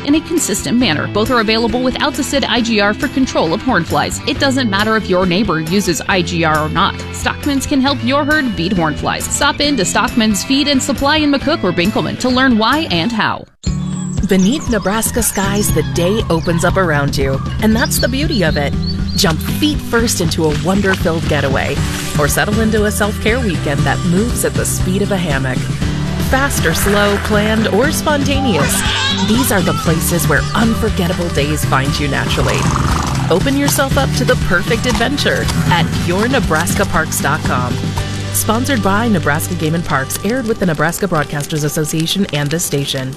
in a consistent manner. Both are available with Alticid IGR for control of hornflies. It doesn't matter if your neighbor uses IGR or not. Stockman's can help your herd beat hornflies. Stop in to Stockman's Feed and Supply in McCook or Binkelman to learn why and how. Beneath Nebraska skies, the day opens up around you, and that's the beauty of it. Jump feet first into a wonder-filled getaway, or settle into a self-care weekend that moves at the speed of a hammock. Fast or slow, planned or spontaneous, these are the places where unforgettable days find you naturally. Open yourself up to the perfect adventure at yournebraskaparks.com. Sponsored by Nebraska Game and Parks, aired with the Nebraska Broadcasters Association and this station.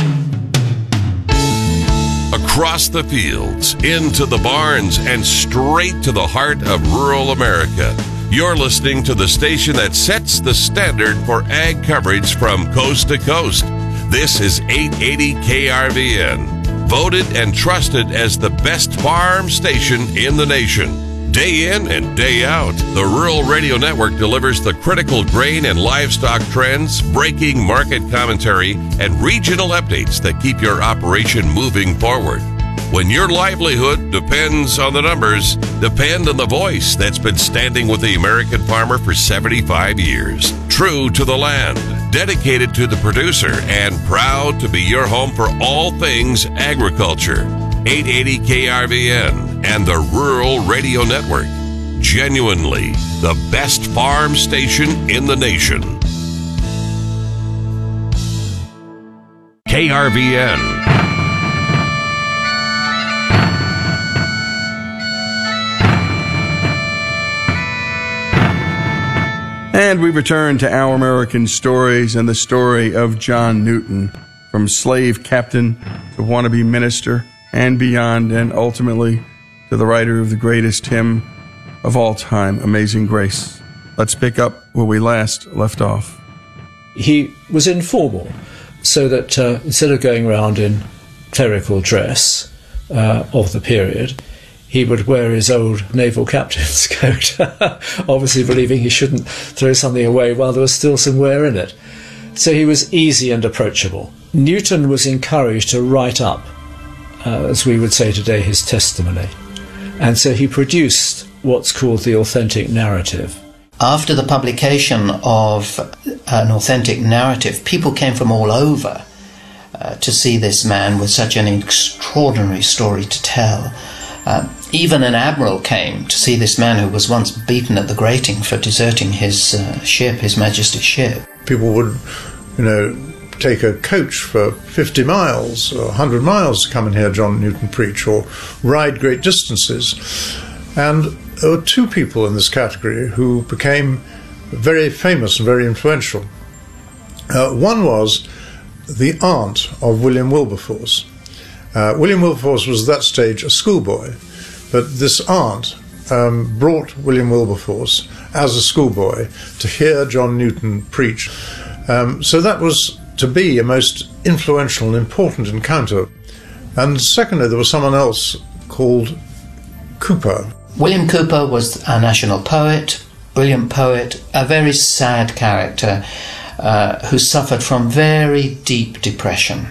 Across the fields, into the barns, and straight to the heart of rural America. You're listening to the station that sets the standard for ag coverage from coast to coast. This is 880 KRVN, voted and trusted as the best farm station in the nation. Day in and day out, the Rural Radio Network delivers the critical grain and livestock trends, breaking market commentary, and regional updates that keep your operation moving forward. When your livelihood depends on the numbers, depend on the voice that's been standing with the American farmer for 75 years. True to the land, dedicated to the producer, and proud to be your home for all things agriculture. 880 KRVN and the Rural Radio Network. Genuinely the best farm station in the nation. KRVN. And we return to Our American Stories and the story of John Newton, from slave captain to wannabe minister and beyond, and ultimately to the writer of the greatest hymn of all time, Amazing Grace. Let's pick up where we last left off. He was informal, so that instead of going around in clerical dress of the period, he would wear his old naval captain's coat, obviously believing he shouldn't throw something away while there was still some wear in it. So he was easy and approachable. Newton was encouraged to write up, as we would say today, his testimony. And so he produced what's called the authentic narrative. After the publication of an authentic narrative, people came from all over to see this man with such an extraordinary story to tell. Even an admiral came to see this man who was once beaten at the grating for deserting his ship, His Majesty's ship. People would, take a coach for 50 miles or 100 miles to come and hear John Newton preach, or ride great distances. And there were two people in this category who became very famous and very influential. One was the aunt of William Wilberforce. William Wilberforce was at that stage a schoolboy, but this aunt brought William Wilberforce as a schoolboy to hear John Newton preach. So that was to be a most influential and important encounter. And secondly, there was someone else called Cooper. William Cooper was a national poet, brilliant poet, a very sad character who suffered from very deep depression.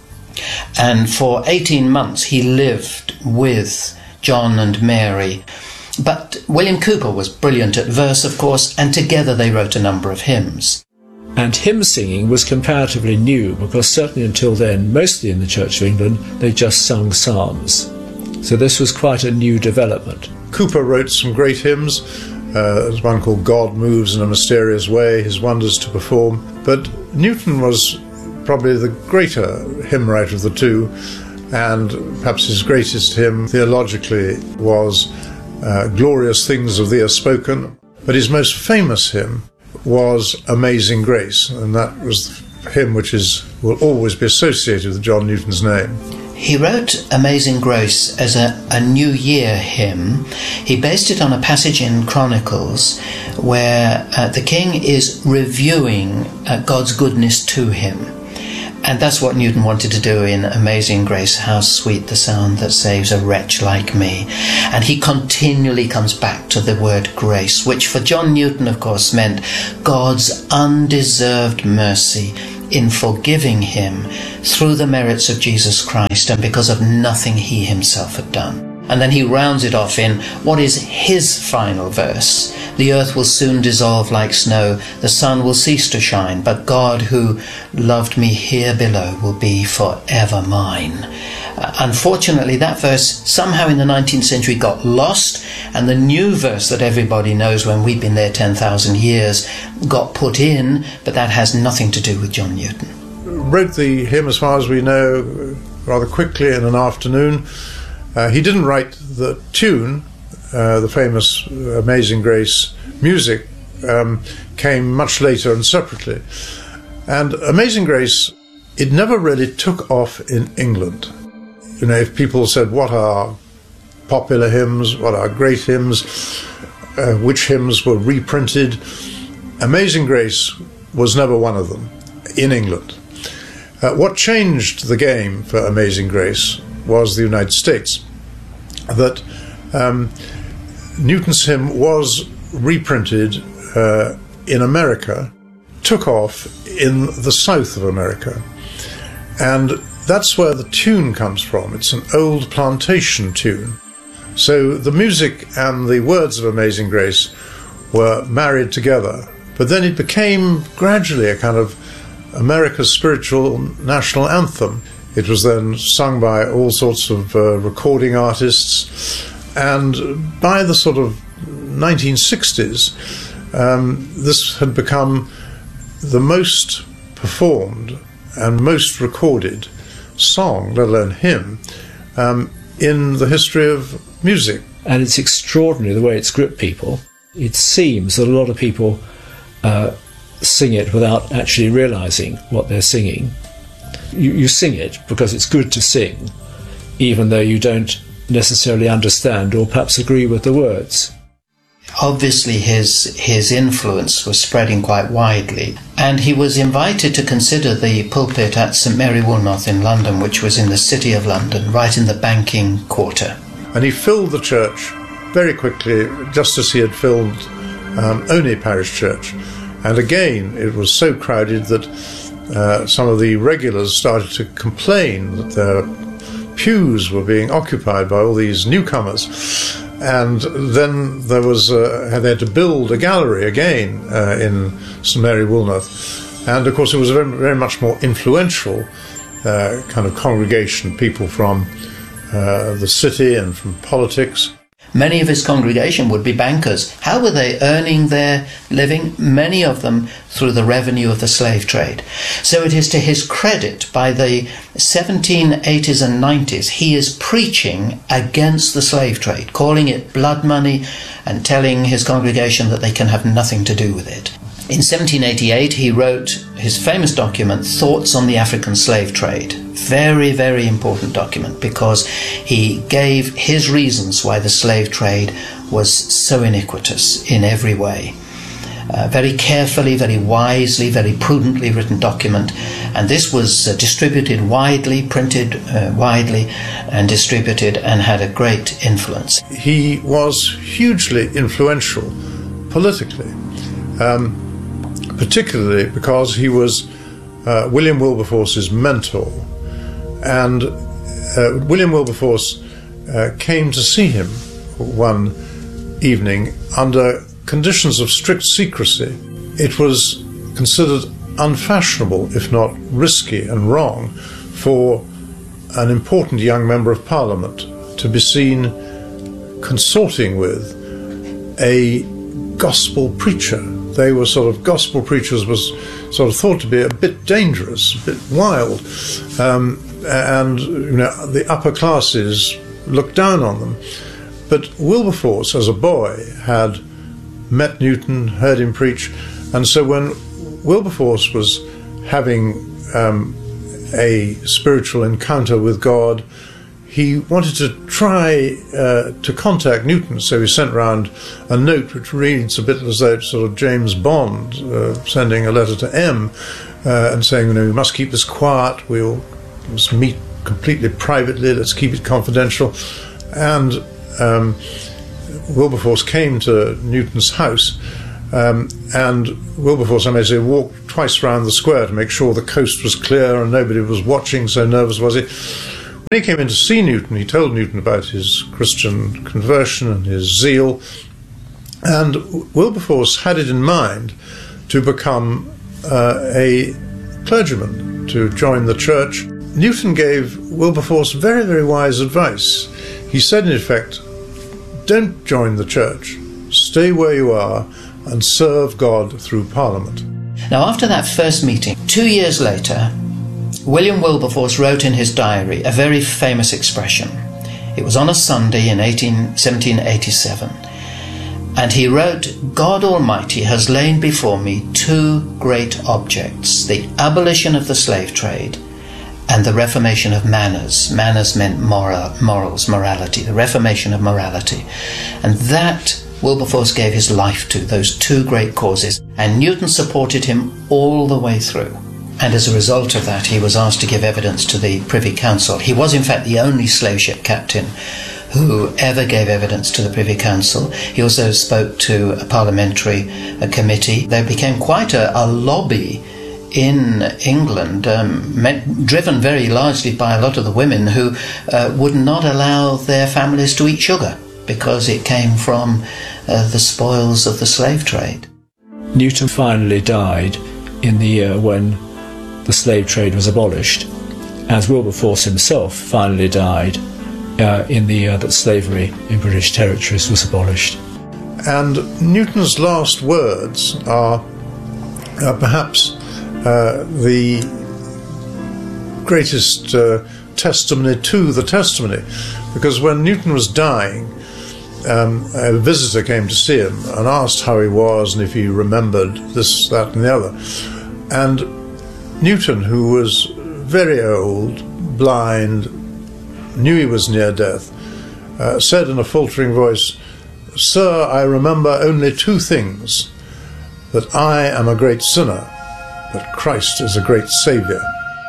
And for 18 months he lived with John and Mary. But William Cooper was brilliant at verse, of course, and together they wrote a number of hymns. And hymn singing was comparatively new, because certainly until then, mostly in the Church of England, they just sung psalms. So this was quite a new development. Cooper wrote some great hymns. There's one called God Moves in a Mysterious Way, His Wonders to Perform. But Newton was probably the greater hymn writer of the two, and perhaps his greatest hymn theologically was Glorious Things of Thee Are Spoken. But his most famous hymn was Amazing Grace, and that was the hymn which will always be associated with John Newton's name. He wrote Amazing Grace as a New Year hymn. He based it on a passage in Chronicles where the king is reviewing God's goodness to him. And that's what Newton wanted to do in Amazing Grace, how sweet the sound that saves a wretch like me. And he continually comes back to the word grace, which for John Newton, of course, meant God's undeserved mercy in forgiving him through the merits of Jesus Christ and because of nothing he himself had done. And then he rounds it off in what is his final verse. The earth will soon dissolve like snow, the sun will cease to shine, but God who loved me here below will be forever mine. Unfortunately, that verse somehow in the 19th century got lost, and the new verse that everybody knows when we've been there 10,000 years got put in, but that has nothing to do with John Newton. Wrote the hymn, as far as we know, rather quickly in an afternoon. He didn't write the tune. The famous Amazing Grace music came much later and separately. And Amazing Grace, it never really took off in England. You know, if people said, what are popular hymns, what are great hymns, which hymns were reprinted, Amazing Grace was never one of them in England. What changed the game for Amazing Grace was the United States. That Newton's hymn was reprinted in America, took off in the south of America, and that's where the tune comes from. It's an old plantation tune. So the music and the words of Amazing Grace were married together, but then it became gradually a kind of America's spiritual national anthem. It was then sung by all sorts of recording artists, and by the sort of 1960s, this had become the most performed and most recorded song, let alone hymn, in the history of music. And it's extraordinary the way it's gripped people. It seems that a lot of people sing it without actually realising what they're singing. You sing it because it's good to sing, even though you don't necessarily understand or perhaps agree with the words. Obviously his influence was spreading quite widely, and he was invited to consider the pulpit at St Mary Woolnoth in London, which was in the City of London, right in the banking quarter. And he filled the church very quickly, just as he had filled Oney Parish Church. And again, it was so crowded that some of the regulars started to complain that their pews were being occupied by all these newcomers. And then there was they had to build a gallery again in St Mary Woolnoth. And of course it was a very, very much more influential kind of congregation, people from the city and from politics. Many of his congregation would be bankers. How were they earning their living? Many of them through the revenue of the slave trade. So it is to his credit, by the 1780s and 90s, he is preaching against the slave trade, calling it blood money and telling his congregation that they can have nothing to do with it. In 1788, he wrote his famous document, Thoughts on the African Slave Trade. Very, very important document, because he gave his reasons why the slave trade was so iniquitous in every way. Very carefully, very wisely, very prudently written document. And this was distributed widely, printed widely, and distributed, and had a great influence. He was hugely influential politically. Particularly because he was William Wilberforce's mentor. And William Wilberforce came to see him one evening under conditions of strict secrecy. It was considered unfashionable, if not risky and wrong, for an important young member of Parliament to be seen consorting with a gospel preacher. They were sort of, gospel preachers was sort of thought to be a bit dangerous, a bit wild, and you know, the upper classes looked down on them. But Wilberforce, as a boy, had met Newton, heard him preach, and so when Wilberforce was having a spiritual encounter with God, he wanted to try to contact Newton, so he sent round a note which reads a bit as though it's sort of James Bond sending a letter to M and saying, you know, we must keep this quiet, we must meet completely privately, let's keep it confidential. And Wilberforce came to Newton's house, And Wilberforce, I may say, walked twice round the square to make sure the coast was clear and nobody was watching, so nervous was he. When he came in to see Newton, he told Newton about his Christian conversion and his zeal, and Wilberforce had it in mind to become a clergyman, to join the church. Newton gave Wilberforce very, very wise advice. He said, in effect, don't join the church, stay where you are and serve God through Parliament. Now, after that first meeting, 2 years later, William Wilberforce wrote in his diary a very famous expression. It was on a Sunday in 1787, and he wrote, "God Almighty has laid before me two great objects, the abolition of the slave trade and the reformation of manners." Manners meant morals, morality, the reformation of morality. And that Wilberforce gave his life to, those two great causes, and Newton supported him all the way through. And as a result of that, he was asked to give evidence to the Privy Council. He was, in fact, the only slave ship captain who ever gave evidence to the Privy Council. He also spoke to a parliamentary committee. There became quite a lobby in England, driven very largely by a lot of the women who would not allow their families to eat sugar because it came from the spoils of the slave trade. Newton finally died in the year when the slave trade was abolished, as Wilberforce himself finally died in the year that slavery in British territories was abolished. And Newton's last words are perhaps the greatest testimony to the testimony, because when Newton was dying, a visitor came to see him and asked how he was and if he remembered this, that and the other. And Newton, who was very old, blind, knew he was near death, said in a faltering voice, "Sir, I remember only two things, that I am a great sinner, but Christ is a great Saviour."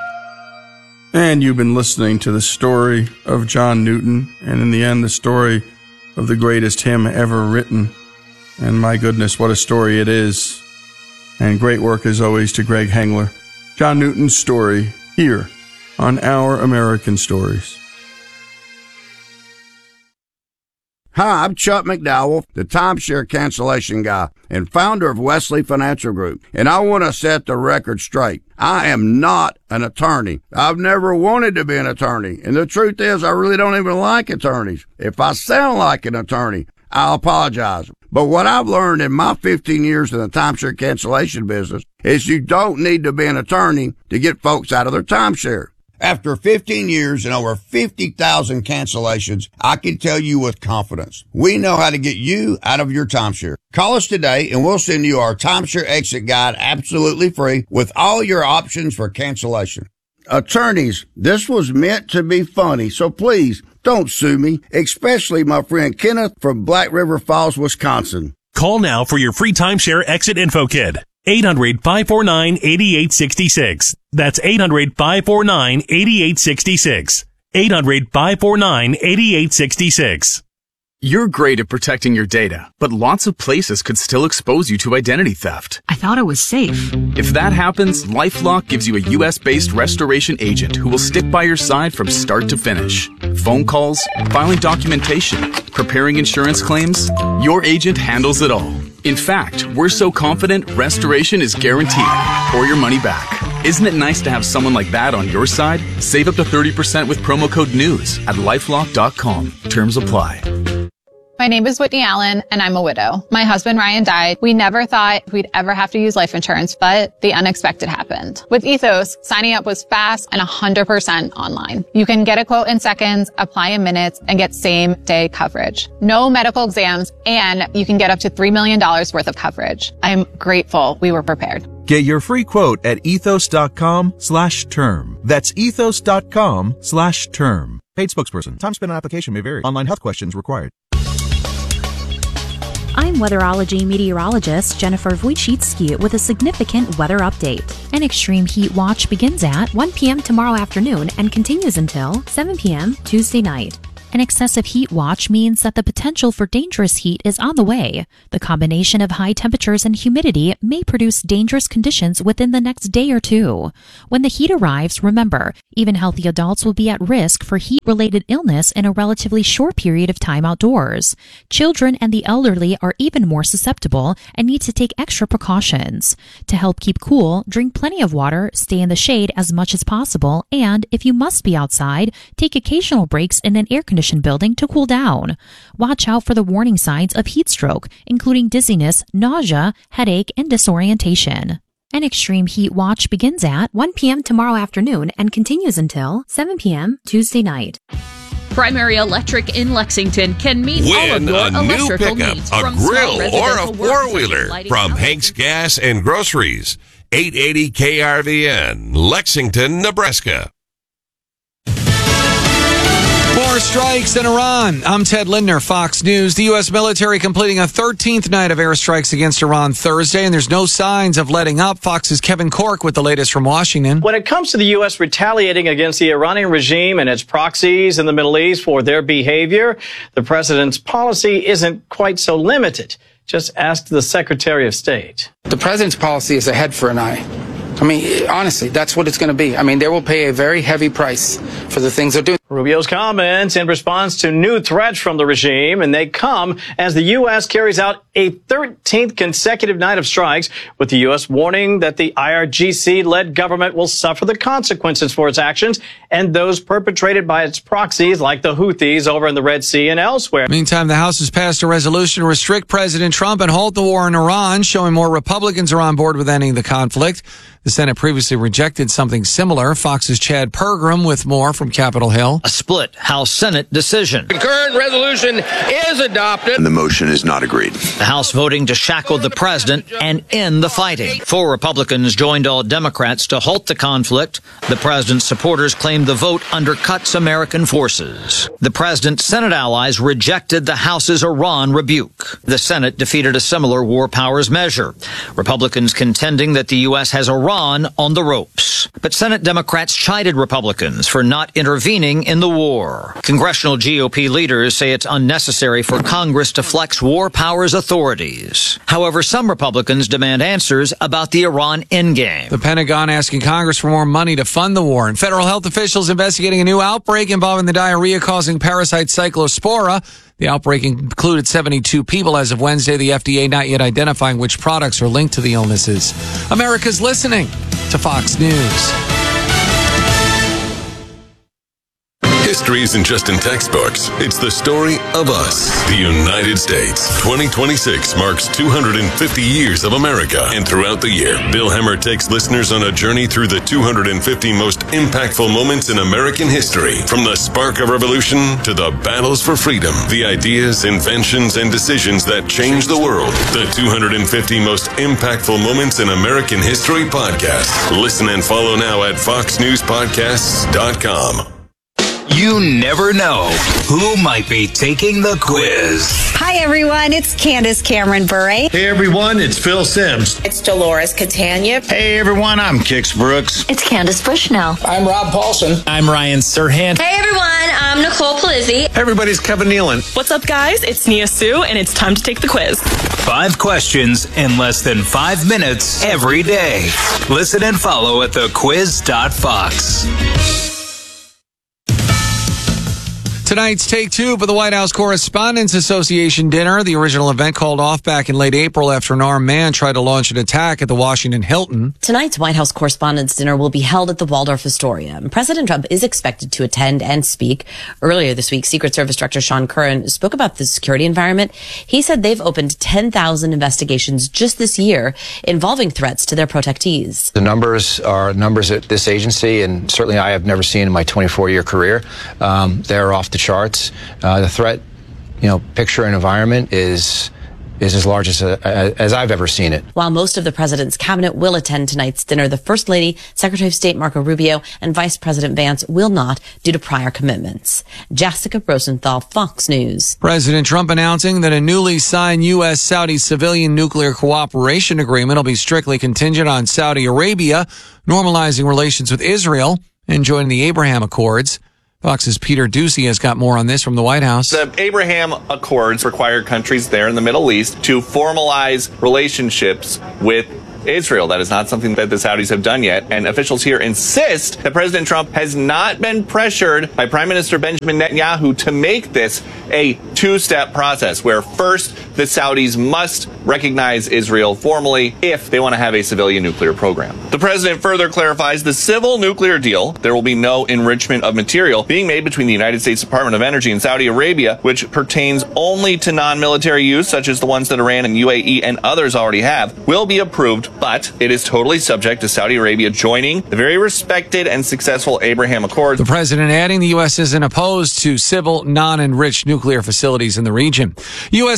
And you've been listening to the story of John Newton, and in the end, the story of the greatest hymn ever written. And my goodness, what a story it is. And great work, as always, to Greg Hengler. John Newton's story here on Our American Stories. Hi, I'm Chuck McDowell, the timeshare cancellation guy and founder of Wesley Financial Group, and I want to set the record straight. I am not an attorney. I've never wanted to be an attorney, and the truth is I really don't even like attorneys. If I sound like an attorney, I'll apologize. But what I've learned in my 15 years in the timeshare cancellation business is you don't need to be an attorney to get folks out of their timeshare. After 15 years and over 50,000 cancellations, I can tell you with confidence, we know how to get you out of your timeshare. Call us today and we'll send you our timeshare exit guide absolutely free with all your options for cancellation. Attorneys, this was meant to be funny, so please don't sue me, especially my friend Kenneth from Black River Falls, Wisconsin. Call now for your free timeshare exit info kit. 800-549-8866. That's 800-549-8866. 800-549-8866. You're great at protecting your data, but lots of places could still expose you to identity theft. I thought it was safe. If that happens, LifeLock gives you a U.S.-based restoration agent who will stick by your side from start to finish. Phone calls, filing documentation, preparing insurance claims, your agent handles it all. In fact, we're so confident restoration is guaranteed or your money back. Isn't it nice to have someone like that on your side? Save up to 30% with promo code NEWS at LifeLock.com. Terms apply. My name is Whitney Allen, and I'm a widow. My husband, Ryan, died. We never thought we'd ever have to use life insurance, but the unexpected happened. With Ethos, signing up was fast and 100% online. You can get a quote in seconds, apply in minutes, and get same-day coverage. No medical exams, and you can get up to $3 million worth of coverage. I'm grateful we were prepared. Get your free quote at ethos.com/term. That's ethos.com/term. Paid spokesperson. Time spent on application may vary. Online health questions required. I'm weatherology meteorologist Jennifer Wojcicki with a significant weather update. An extreme heat watch begins at 1 p.m. tomorrow afternoon and continues until 7 p.m. Tuesday night. An excessive heat watch means that the potential for dangerous heat is on the way. The combination of high temperatures and humidity may produce dangerous conditions within the next day or two. When the heat arrives, remember, even healthy adults will be at risk for heat-related illness in a relatively short period of time outdoors. Children and the elderly are even more susceptible and need to take extra precautions. To help keep cool, drink plenty of water, stay in the shade as much as possible, and if you must be outside, take occasional breaks in an air-conditioned building to cool down. Watch out for the warning signs of heat stroke, including dizziness, nausea, headache, and disorientation. An extreme heat watch begins at 1 p.m. tomorrow afternoon and continues until 7 p.m. Tuesday night. Primary Electric in Lexington can meet all of Win your a new electrical pickup, needs, a from small grill, or a residential work to four-wheeler lighting from outlets. Hank's Gas and Groceries. 880 KRVN, Lexington, Nebraska. More strikes in Iran. I'm Ted Lindner, Fox News. The U.S. military completing a 13th night of airstrikes against Iran Thursday, and there's no signs of letting up. Fox's Kevin Corke with the latest from Washington. When it comes to the U.S. retaliating against the Iranian regime and its proxies in the Middle East for their behavior, the president's policy isn't quite so limited. Just ask the Secretary of State. The president's policy is a head for an eye. I mean, honestly, that's what it's going to be. I mean, they will pay a very heavy price for the things they're doing. Rubio's comments in response to new threats from the regime, and they come as the U.S. carries out a 13th consecutive night of strikes, with the U.S. warning that the IRGC-led government will suffer the consequences for its actions and those perpetrated by its proxies like the Houthis over in the Red Sea and elsewhere. Meantime, the House has passed a resolution to restrict President Trump and halt the war in Iran, showing more Republicans are on board with ending the conflict. The Senate previously rejected something similar. Fox's Chad Pergram with more from Capitol Hill. A split House-Senate decision. The current resolution is adopted. And the motion is not agreed. The House voting to shackle the president and end the fighting. 4 Republicans joined all Democrats to halt the conflict. The president's supporters claimed the vote undercuts American forces. The president's Senate allies rejected the House's Iran rebuke. The Senate defeated a similar war powers measure. Republicans contending that the U.S. has Iran on the ropes. But Senate Democrats chided Republicans for not intervening in the war. Congressional GOP leaders say it's unnecessary for Congress to flex war powers authorities. However, some Republicans demand answers about the Iran endgame. The Pentagon asking Congress for more money to fund the war, and federal health officials investigating a new outbreak involving the diarrhea-causing parasite Cyclospora. The outbreak included 72 people as of Wednesday. The FDA not yet identifying which products are linked to the illnesses. America's listening to Fox News. History isn't just in textbooks. It's the story of us, the United States. 2026 marks 250 years of America. And throughout the year, Bill Hemmer takes listeners on a journey through the 250 most impactful moments in American history. From the spark of revolution to the battles for freedom, the ideas, inventions, and decisions that changed the world. The 250 most impactful moments in American history podcast. Listen and follow now at foxnewspodcasts.com. You never know who might be taking the quiz. Hi, everyone. It's Candace Cameron Bure. Hey, everyone. It's Phil Sims. It's Dolores Catania. Hey, everyone. I'm Kix Brooks. It's Candace Bushnell. I'm Rob Paulson. I'm Ryan Serhant. Hey, everyone. I'm Nicole Palizzi. Hey, everybody's Kevin Nealon. What's up, guys? It's Nia Sue, and it's time to take the quiz. 5 questions in less than 5 minutes every day. Listen and follow at thequiz.fox. Tonight's Take 2 for the White House Correspondents Association dinner. The original event called off back in late April after an armed man tried to launch an attack at the Washington Hilton. Tonight's White House Correspondents' dinner will be held at the Waldorf Astoria. President Trump is expected to attend and speak. Earlier this week, Secret Service Director Sean Curran spoke about the security environment. He said they've opened 10,000 investigations just this year involving threats to their protectees. The numbers are numbers at this agency, and certainly I have never seen in my 24-year career. They're off the charts. The threat, picture and environment is as large as I've ever seen it. While most of the president's cabinet will attend tonight's dinner, the First Lady, Secretary of State Marco Rubio, and Vice President Vance will not due to prior commitments. Jessica Rosenthal, Fox News. President Trump announcing that a newly signed U.S.-Saudi civilian nuclear cooperation agreement will be strictly contingent on Saudi Arabia normalizing relations with Israel and joining the Abraham Accords. Fox's Peter Ducey has got more on this from the White House. The Abraham Accords require countries there in the Middle East to formalize relationships with Israel. That is not something that the Saudis have done yet. And officials here insist that President Trump has not been pressured by Prime Minister Benjamin Netanyahu to make this a two-step process where first the Saudis must recognize Israel formally if they want to have a civilian nuclear program. The president further clarifies the civil nuclear deal. There will be no enrichment of material being made between the United States Department of Energy and Saudi Arabia, which pertains only to non-military use, such as the ones that Iran and UAE and others already have, will be approved, but it is totally subject to Saudi Arabia joining the very respected and successful Abraham Accords. The president adding the U.S. isn't opposed to civil, non-enriched nuclear facilities in the region. U.S.